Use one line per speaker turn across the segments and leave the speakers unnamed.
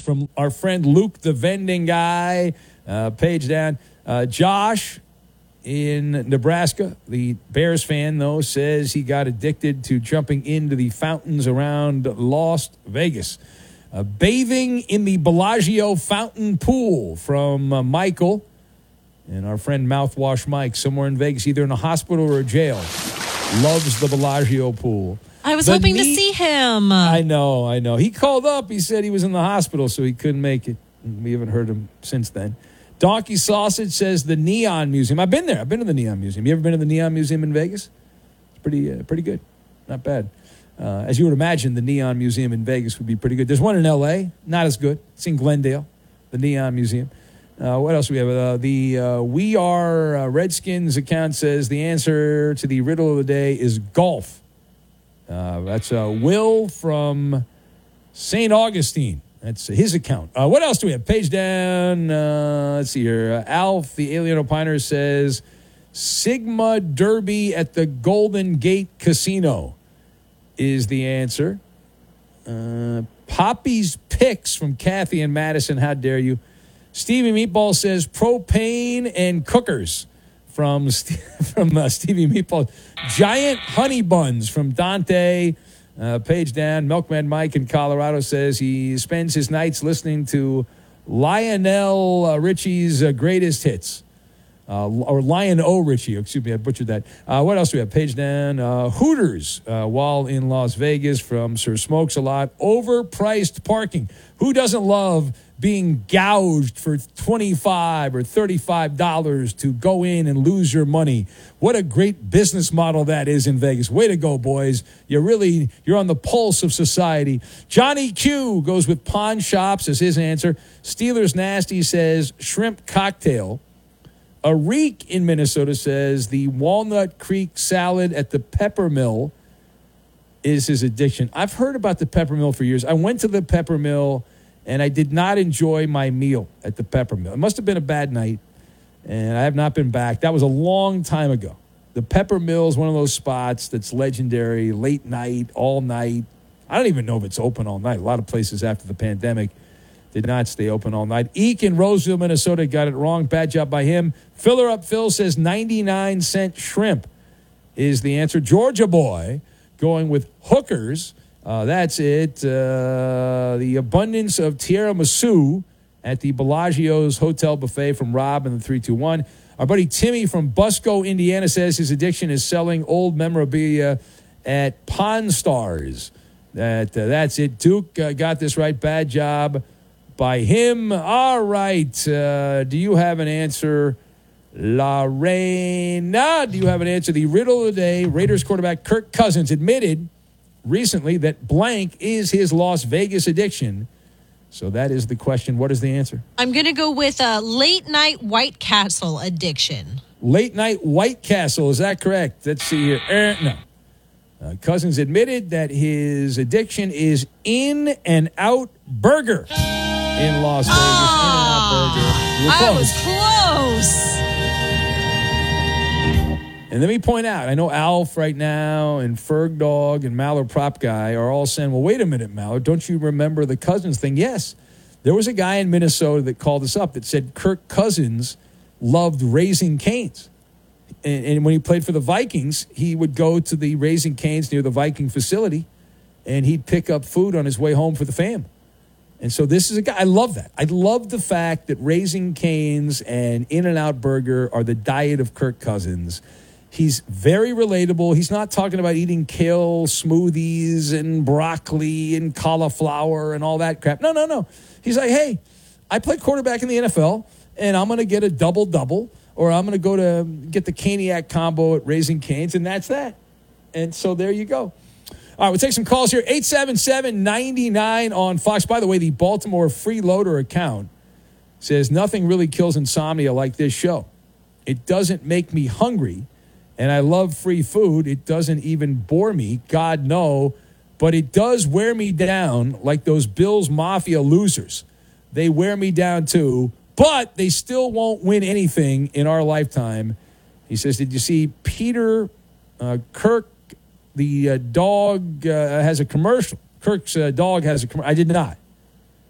from our friend Luke, the vending guy. Page down. Josh in Nebraska, the Bears fan, though, says he got addicted to jumping into the fountains around Las Vegas. Bathing in the Bellagio fountain pool from Michael and our friend Mouthwash Mike, somewhere in Vegas, either in a hospital or a jail. Loves the Bellagio pool.
I was hoping to see him.
I know. He called up. He said he was in the hospital, so he couldn't make it. We haven't heard him since then. Donkey Sausage says the Neon Museum. I've been there. I've been to the Neon Museum. You ever been to the Neon Museum in Vegas? It's pretty good. Not bad. As you would imagine, the Neon Museum in Vegas would be pretty good. There's one in L.A., not as good. It's in Glendale, the Neon Museum. What else do we have? The We Are Redskins account says the answer to the riddle of the day is golf. That's Will from St. Augustine. That's his account. What else do we have? Page down. Let's see here. Alf, the Alien Opiner, says Sigma Derby at the Golden Gate Casino is the answer. Poppy's Picks from Kathy and Madison. How dare you? Stevie Meatball says propane and cookers from Stevie Meatball. Giant honey buns from Dante. Page down. Milkman Mike in Colorado says he spends his nights listening to Lionel Richie's greatest hits. Or Lion O. Richie. Excuse me, I butchered that. What else do we have? Page down. Hooters while in Las Vegas from Sir Smokes a Lot. Overpriced parking. Who doesn't love being gouged for $25 or $35 to go in and lose your money? What a great business model that is in Vegas. Way to go, boys. You're on the pulse of society. Johnny Q goes with pawn shops as his answer. Steelers Nasty says shrimp cocktail. Arik in Minnesota says the Walnut Creek salad at the Pepper Mill is his addiction. I've heard about the Pepper Mill for years. I went to the Pepper Mill, and I did not enjoy my meal at the Pepper Mill. It must have been a bad night, and I have not been back. That was a long time ago. The Pepper Mill is one of those spots that's legendary, late night, all night. I don't even know if it's open all night. A lot of places after the pandemic did not stay open all night. Eek in Roseville, Minnesota got it wrong. Bad job by him. Filler Up Phil says 99-cent shrimp is the answer. Georgia Boy going with hookers. That's it. The abundance of tiramisu at the Bellagio's Hotel Buffet from Rob and the 321. Our buddy Timmy from Busco, Indiana says his addiction is selling old memorabilia at Pawn Stars. That's it. Duke got this right. Bad job by him. All right. Do you have an answer, Lorena? Do you have an answer? The riddle of the day, Raiders quarterback Kirk Cousins admitted recently that blank is his Las Vegas addiction. So that is the question. What is the answer?
I'm going to go with late night White Castle addiction.
Late night White Castle. Is that correct? Let's see here. No. Cousins admitted that his addiction is In-N-Out Burger in Las Vegas. In-N-Out Burger. You're close.
I was close.
And let me point out, I know Alf right now and Ferg Dog and Mallard Prop Guy are all saying, well, wait a minute, Mallard, don't you remember the Cousins thing? Yes. There was a guy in Minnesota that called us up that said Kirk Cousins loved Raising Cane's. And when he played for the Vikings, he would go to the Raising Cane's near the Viking facility, and he'd pick up food on his way home for the family. And so this is a guy, I love that. I love the fact that Raising Cane's and In-N-Out Burger are the diet of Kirk Cousins. He's very relatable. He's not talking about eating kale smoothies and broccoli and cauliflower and all that crap. No. He's like, hey, I play quarterback in the NFL, and I'm going to get a double-double, or I'm going to go to get the Caniac combo at Raising Cane's, and that's that. And so there you go. All right, we'll take some calls here. 877-99 on Fox. By the way, the Baltimore Freeloader account says nothing really kills insomnia like this show. It doesn't make me hungry, and I love free food. It doesn't even bore me, God no, but it does wear me down like those Bills Mafia losers. They wear me down too, but they still won't win anything in our lifetime. He says, did you see Peter Kirk, the dog, has a commercial? Kirk's dog has a commercial. I did not.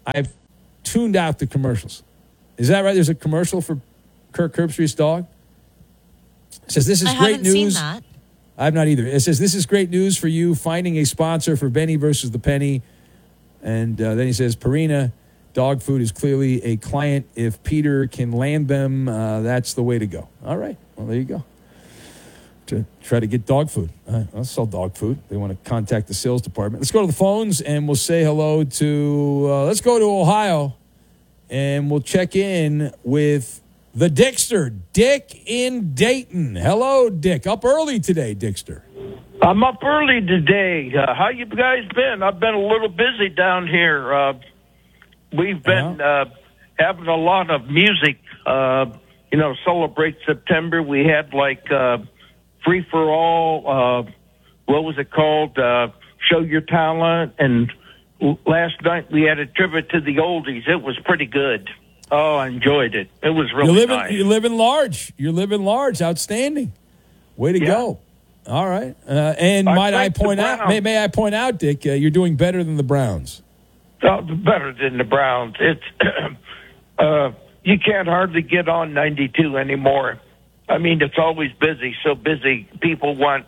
I've tuned out the commercials. Is that right? There's a commercial for Kirk Herbstreit's dog. It says, this is
I
great
haven't seen
news.
that.
I have not either. It says, this is great news for you, finding a sponsor for Benny versus the Penny. And then he says, Purina dog food is clearly a client. If Peter can land them, that's the way to go. All right. Well, there you go. To try to get dog food. I'll sell dog food. They want to contact the sales department. Let's go to the phones, and we'll say hello to, let's go to Ohio, and we'll check in with the Dickster, Dick in Dayton. Hello, Dick. Up early today, Dickster.
I'm up early today. How you guys been? I've been a little busy down here. We've been having a lot of music. Celebrate September. We had Free for All. What was it called? Show Your Talent. And last night we had a tribute to the oldies. It was pretty good. Oh, I enjoyed it. It was really nice.
You're living large. You're living large. Outstanding. Way to go. All right. And may I point out, Dick, you're doing better than the Browns.
Oh, better than the Browns. It's you can't hardly get on 92 anymore. I mean, it's always busy, so busy. People want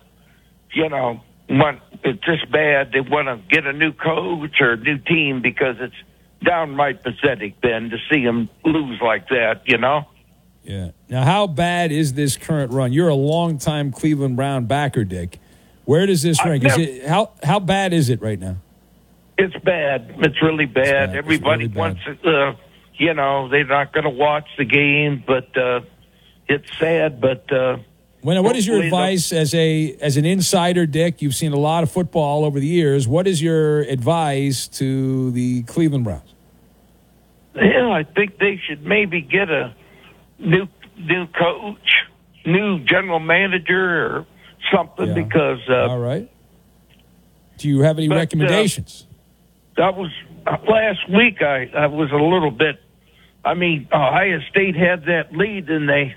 it's just bad. They want to get a new coach or a new team because it's downright pathetic, Ben, to see them lose like that,
Yeah. Now, how bad is this current run? You're a longtime Cleveland Brown backer, Dick. Where does this rank? How bad is it right now?
It's bad. It's really bad. Everybody wants it. They're not going to watch the game, but it's sad. But
what is your advice as an insider, Dick? You've seen a lot of football all over the years. What is your advice to the Cleveland Browns?
Yeah, I think they should maybe get a new coach, new general manager, or something. Because
all right. Do you have any recommendations?
That was last week. I was a little bit. I mean, Ohio State had that lead, and they,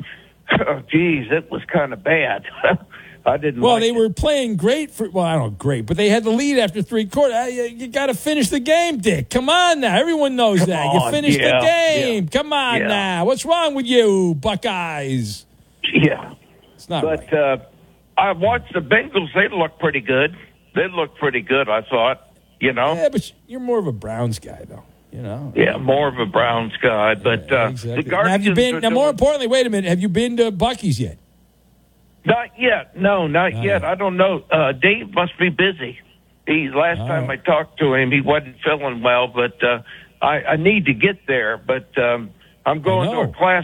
it was kind of bad. I didn't.
Well, they were playing great I don't know, great, but they had the lead after three quarters. You got to finish the game, Dick. Come on now, everyone knows that. You finished the game. Yeah. Come on now. What's wrong with you, Buckeyes?
Yeah,
it's not.
But
right.
I watched the Bengals. They look pretty good. They look pretty good. I thought.
Yeah, but you're more of a Browns guy, though.
Yeah, more of a Browns guy. But
exactly.
the Guardians.
More importantly, wait a minute. Have you been to Buc-ee's yet?
Not yet. No, not yet. I don't know. Dave must be busy. Last time I talked to him, he wasn't feeling well. But I need to get there. But I'm going to a class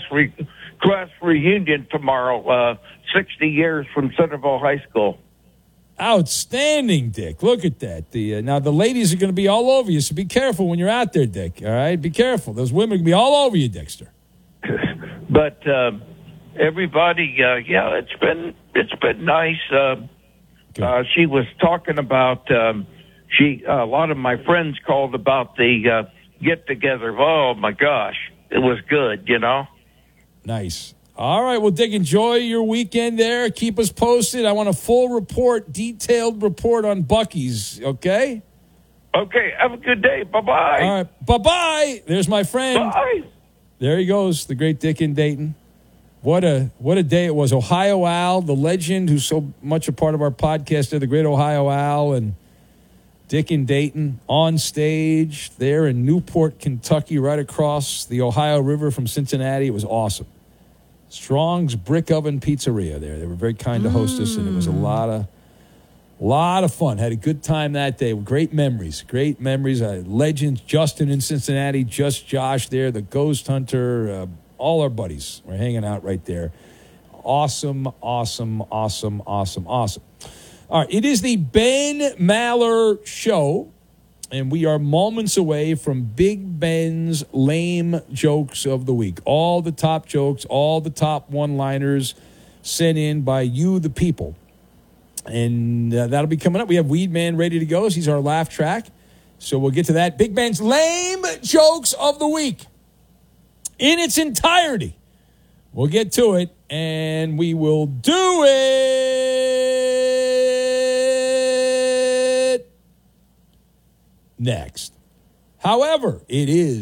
reunion tomorrow. 60 years from Centerville High School.
Outstanding, Dick. Look at that. Now, the ladies are going to be all over you, so be careful when you're out there, Dick. All right? Be careful. Those women are going to be all over you, Dexter.
But everybody, it's been nice. She was talking about, a lot of my friends called about the get-together. Oh, my gosh. It was good,
Nice. All right, well, Dick, enjoy your weekend there. Keep us posted. I want a full report, detailed report on Buc-ee's, okay?
Okay, have a good day. Bye-bye.
All right, bye-bye. There's my friend.
Bye.
There he goes, the great Dick in Dayton. What a day it was. Ohio Al, the legend who's so much a part of our podcast there, the great Ohio Al, and Dick in Dayton on stage there in Newport, Kentucky, right across the Ohio River from Cincinnati. It was awesome. Strong's Brick Oven Pizzeria there. They were very kind to host us, and it was a lot of fun. Had a good time that day. Great memories. Legends, Justin in Cincinnati, Just Josh there, the Ghost Hunter, all our buddies were hanging out right there. Awesome. All right, it is the Ben Maller Show, and we are moments away from Big Ben's lame jokes of the week. All the top jokes, all the top one-liners sent in by you, the people. And that'll be coming up. We have Weed Man ready to go. He's our laugh track. So we'll get to that. Big Ben's lame jokes of the week in its entirety. We'll get to it, and we will do it next. However, it is